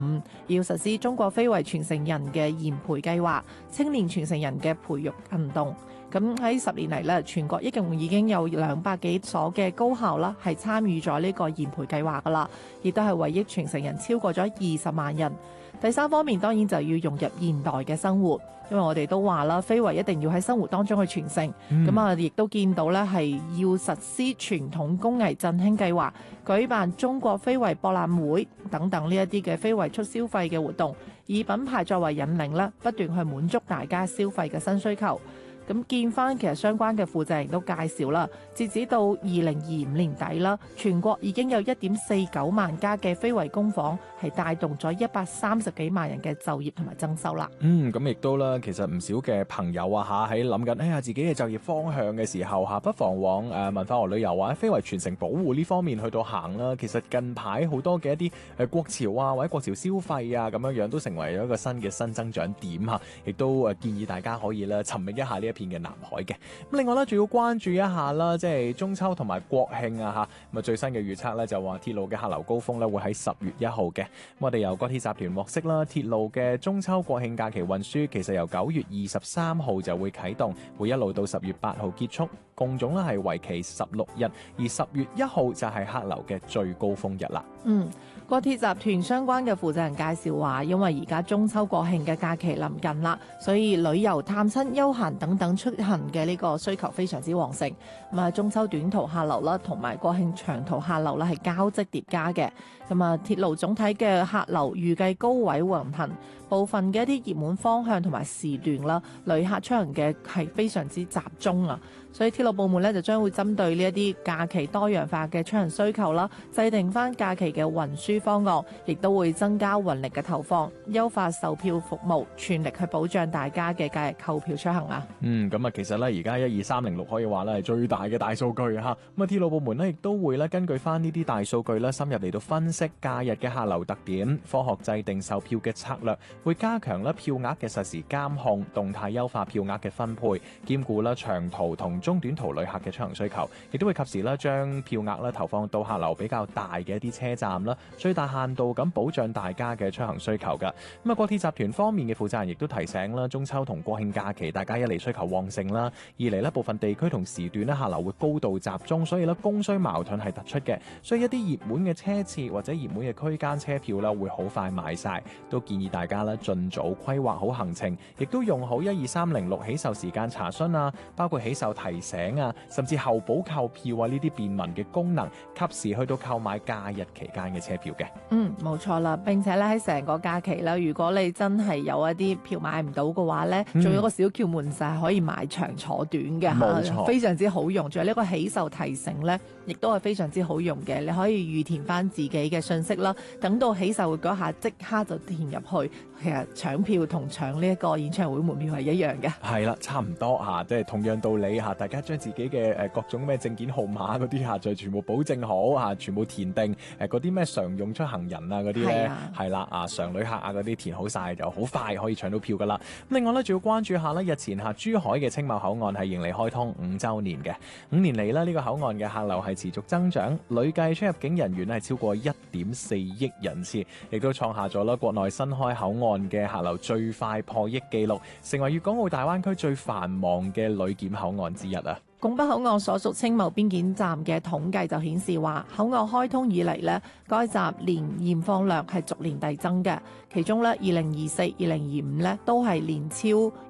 要實施中國非遺傳承人嘅研培計劃、青年傳承人嘅培育行動。咁喺10年嚟咧，全國一共已經有200幾所嘅高校啦，係參與咗呢個研培計劃噶啦，亦都係惠益傳承人超過咗20萬人。第三方面當然就要融入現代嘅生活，因為我哋都話啦，非遺一定要喺生活當中去傳承。咁啊，亦都見到咧係要實施傳統工藝振興計劃，舉辦中國非遺博覽會等等呢一啲嘅非遺促消費嘅活動，以品牌作為引領啦，不斷去滿足大家消費嘅新需求。咁見翻其實相關嘅負責人都介紹啦，截止到2025年底啦，全國已經有1.49萬家嘅非遺工坊，係帶動咗130幾萬人嘅就業同埋增收啦。 咁亦都啦，其實唔少嘅朋友啊喺諗緊自己嘅就業方向嘅時候不妨往文化和旅遊或者非遺傳承保護呢方面去到行啦。其實近排好多嘅一啲國潮啊或者國潮消費啊咁樣都成為咗一個新嘅新增長點亦都建議大家可以咧尋覓一下呢一片嘅南海嘅。咁另外咧，仲要關注一下啦，即係中秋同埋國慶咁啊最新嘅預測咧就話鐵路嘅客流高峰咧會喺10月1號嘅。咁我哋由國鐵集團獲悉啦，鐵路嘅中秋國慶假期運輸其實由9月23號就會啟動，會一路到10月8號結束，共總咧係為期16日，而10月1號就係客流嘅最高峰日啦。 國鐵集團相關嘅負責人介紹話，因為而家中秋國慶嘅假期臨近啦，所以旅遊、探親、休閒等等出行嘅呢個需求非常之旺盛。咁啊，中秋短途客流啦，同埋國慶長途客流啦係交織疊加嘅。咁啊，鐵路總體嘅客流預計高位橫行，部分嘅一啲熱門方向同埋時段啦，旅客出行嘅係非常之集中啊。所以鐵路部門咧就將會針對呢一啲假期多樣化嘅出行需求啦，制定翻假期嘅運輸方案，亦都會增加運力嘅投放，優化售票服務，全力去保障大家嘅假日購票出行啊。 咁啊，其實咧而家12306可以話咧係最大嘅大數據咁啊，鐵路部門咧亦都會咧根據翻呢啲大數據咧深入嚟到分析假日嘅客流特點，科學制定售票嘅策略，會加強咧票額嘅實時監控，動態優化票額嘅分配，兼顧咧長途同中短途旅客嘅出行需求，亦都會及時咧將票額咧投放到客流比較大嘅一啲車站啦，最大限度咁保障大家嘅出行需求噶。咁啊，國鐵集團方面嘅負責人亦都提醒啦，中秋同國慶假期大家一嚟需求旺盛啦，二嚟咧部分地區同時段咧客流會高度集中，所以咧供需矛盾係突出嘅，所以一啲熱門嘅車次或者熱門嘅區間車票啦會好快賣晒，都建議大家咧盡早規劃好行程，亦都用好12306起售時間查詢包括起售提醒甚至後補購票呢啲便民嘅功能，及時去到購買假日期間嘅車票嘅。 冇錯啦，並且咧喺成個假期啦，如果你真係有一啲票買唔到嘅話咧，仲有一個小竅門就係可以買長坐短嘅，非常之好用。仲有呢個起售提醒咧，亦都係非常之好用嘅，你可以預填翻自己嘅信息啦，等到起售嗰下即刻就填入去。其實搶票同搶呢一個演唱會門票係一樣嘅。係啦，差唔多即係同樣道理大家將自己嘅各種咩證件號碼嗰啲就全部保證好全部填定嗰啲咩常用出行人嗰啲咧係啦常旅客嗰啲填好晒，就好快可以搶到票噶啦。咁另外咧，仲要關注下日前珠海嘅青茂口岸係迎嚟開通5週年嘅，5年嚟呢個口岸嘅客流係持續增長，累計出入境人員係超過1.4億人次，亦都創下咗國內新開口岸嘅客流最快破億紀錄，成為粵港澳大灣區最繁忙嘅旅檢口岸之一啊！ 拱北口岸所屬青茂邊檢站嘅統計就顯示話，口岸開通以嚟呢，該站年驗放量係逐年遞增嘅，其中呢2024、2025呢都係年超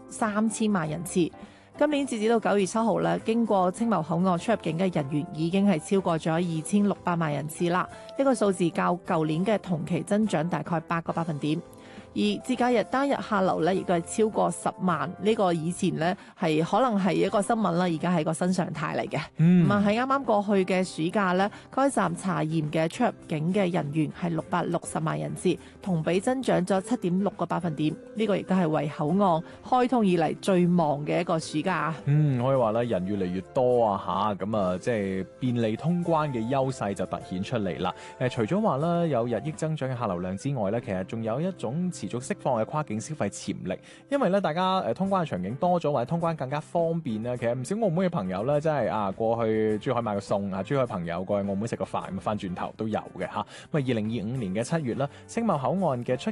3000萬人次。今年截止到9月7號咧，經過青茂口岸出入境嘅人員已經係超過咗2600萬人次啦，呢個數字較舊年嘅同期增長大概8個百分點。而節假日單日客流咧，亦都係超過10萬。呢個以前咧係可能係一個新聞啦，而家係個新常態嚟嘅。咁啊喺啱啱過去嘅暑假咧，該站查驗嘅出入境嘅人員係660萬人次，同比增長咗7.6個百分點。呢個亦都係為口岸開通以嚟最忙嘅一個暑假。 可以話咧，人越嚟越多咁啊，即係便利通關嘅優勢就凸顯出嚟啦。除咗話咧有日益增長嘅客流量之外咧，其實仲有一種持續釋放嘅跨境消費潛力。因為咧，大家通關嘅場景多咗，或者通關更加方便啦。其實唔少澳門嘅朋友咧，真係過去珠海買個餸啊，珠海朋友過去澳門食個飯，咁翻轉頭都有嘅嚇。咁啊，2025年嘅7月啦，星茂口岸嘅出